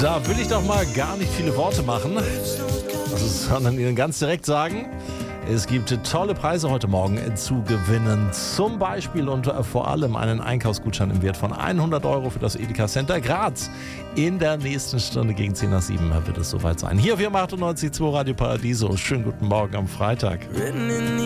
Da will ich doch mal gar nicht viele Worte machen, sondern Ihnen ganz direkt sagen, es gibt tolle Preise heute Morgen zu gewinnen. Zum Beispiel und vor allem einen Einkaufsgutschein im Wert von 100 € für das Edeka Center Graz. In der nächsten Stunde gegen 10 nach 7 wird es soweit sein. Hier auf 98,2 Radio Paradiso. Schönen guten Morgen am Freitag.